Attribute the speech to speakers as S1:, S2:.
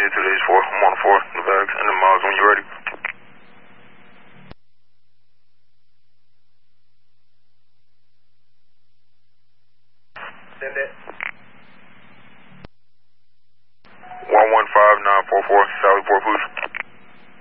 S1: to the H4. I'm on the 4, the bags, and the miles when you're ready.
S2: Send it.
S1: 115944, Sallyport, please.